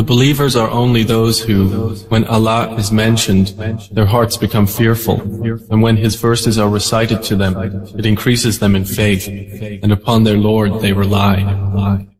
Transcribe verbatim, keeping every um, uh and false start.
The believers are only those who, when Allah is mentioned, their hearts become fearful, and when His verses are recited to them, it increases them in faith, and upon their Lord they rely.